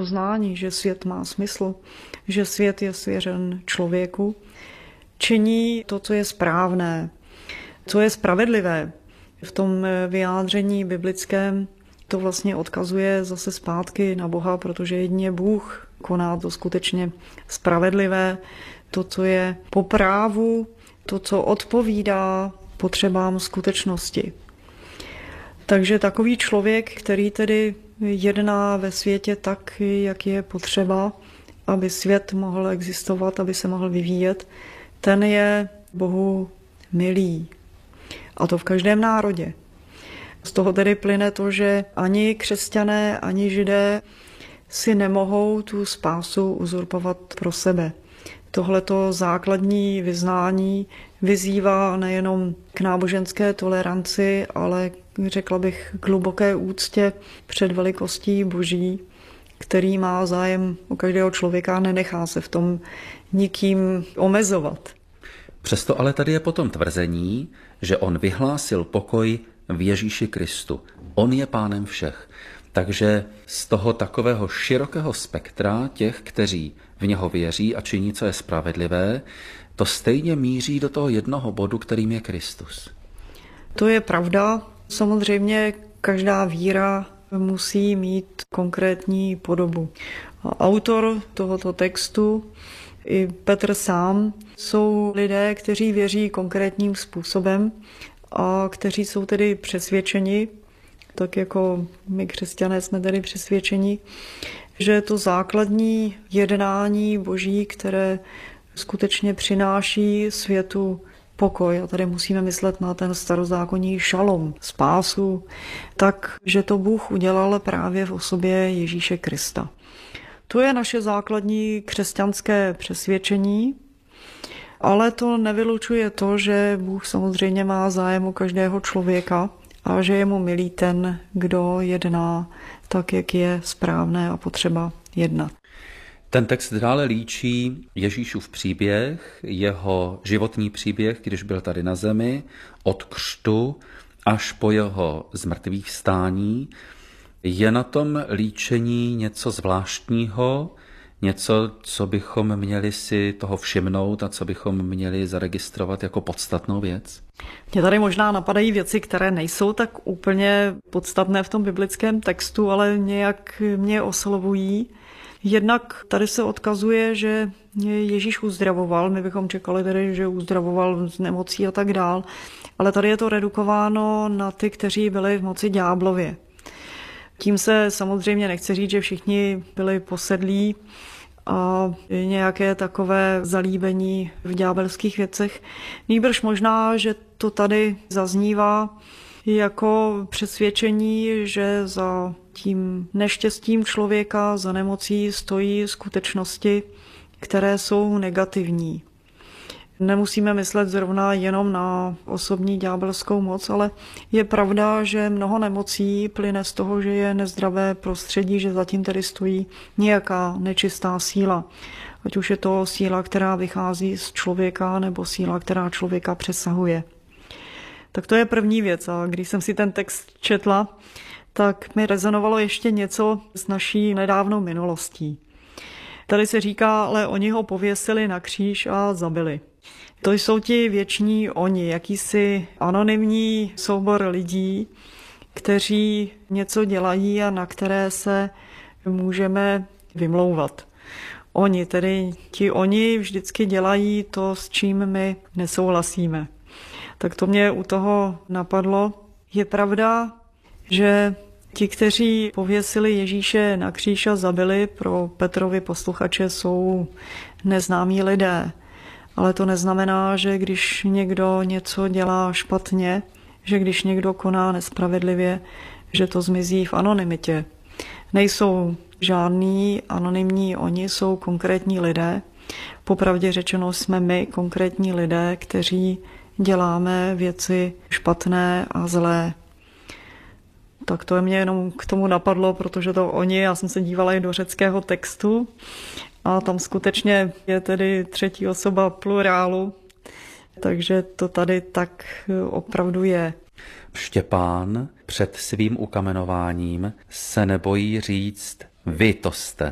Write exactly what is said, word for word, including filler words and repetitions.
poznání, že svět má smysl, že svět je svěřen člověku, činí to, co je správné, co je spravedlivé. V tom vyjádření biblickém to vlastně odkazuje zase zpátky na Boha, protože jedině Bůh koná to skutečně spravedlivé, to, co je po právu, to, co odpovídá potřebám skutečnosti. Takže takový člověk, který tedy jedná ve světě tak, jak je potřeba, aby svět mohl existovat, aby se mohl vyvíjet, ten je Bohu milý. A to v každém národě. Z toho tedy plyne to, že ani křesťané, ani židé si nemohou tu spásu uzurpovat pro sebe. Tohleto základní vyznání vyzývá nejenom k náboženské toleranci, ale řekla bych k hluboké úctě před velikostí Boží, který má zájem o každého člověka a nenechá se v tom nikým omezovat. Přesto ale tady je potom tvrzení, že on vyhlásil pokoj v Ježíši Kristu. On je pánem všech. Takže z toho takového širokého spektra těch, kteří v něho věří a činí, co je spravedlivé, to stejně míří do toho jednoho bodu, kterým je Kristus. To je pravda. Samozřejmě každá víra musí mít konkrétní podobu. A autor tohoto textu i Petr sám jsou lidé, kteří věří konkrétním způsobem a kteří jsou tedy přesvědčeni, tak jako my křesťané jsme tedy přesvědčeni, že to základní jednání Boží, které skutečně přináší světu pokoj, a tady musíme myslet na ten starozákonní šalom, spásu, tak, že to Bůh udělal právě v osobě Ježíše Krista. To je naše základní křesťanské přesvědčení, ale to nevylučuje to, že Bůh samozřejmě má zájem o každého člověka a že je mu milý ten, kdo jedná tak, jak je správné a potřeba jednat. Ten text dále líčí Ježíšův příběh, jeho životní příběh, když byl tady na zemi, od křtu až po jeho zmrtvých vstání. Je na tom líčení něco zvláštního, něco, co bychom měli si toho všimnout a co bychom měli zaregistrovat jako podstatnou věc? Mě tady možná napadají věci, které nejsou tak úplně podstatné v tom biblickém textu, ale nějak mě oslovují. Jednak tady se odkazuje, že Ježíš uzdravoval, my bychom čekali tedy, že uzdravoval z nemocí a tak dál, ale tady je to redukováno na ty, kteří byli v moci ďáblově. Tím se samozřejmě nechce říct, že všichni byli posedlí a nějaké takové zalíbení v ďábelských věcech. Nýbrž možná, že to tady zaznívá jako přesvědčení, že za tím neštěstím člověka, za nemocí stojí skutečnosti, které jsou negativní. Nemusíme myslet zrovna jenom na osobní ďábelskou moc, ale je pravda, že mnoho nemocí plyne z toho, že je nezdravé prostředí, že zatím tedy stojí nějaká nečistá síla. Ať už je to síla, která vychází z člověka, nebo síla, která člověka přesahuje. Tak to je první věc. A když jsem si ten text četla, tak mi rezonovalo ještě něco s naší nedávnou minulostí. Tady se říká, ale oni ho pověsili na kříž a zabili. To jsou ti věční oni, jakýsi anonymní soubor lidí, kteří něco dělají a na které se můžeme vymlouvat. Oni, tedy ti oni vždycky dělají to, s čím my nesouhlasíme. Tak to mě u toho napadlo. Je pravda, že ti, kteří pověsili Ježíše na kříž a zabili, pro Petrovi posluchače jsou neznámí lidé. Ale to neznamená, že když někdo něco dělá špatně, že když někdo koná nespravedlivě, že to zmizí v anonymitě. Nejsou žádní anonymní, oni jsou konkrétní lidé. Popravdě řečeno jsme my konkrétní lidé, kteří děláme věci špatné a zlé. Tak to mě jenom k tomu napadlo, protože to oni, já jsem se dívala i do řeckého textu a tam skutečně je tedy třetí osoba plurálu, takže to tady tak opravdu je. Štěpán před svým ukamenováním se nebojí říct, vy to jste.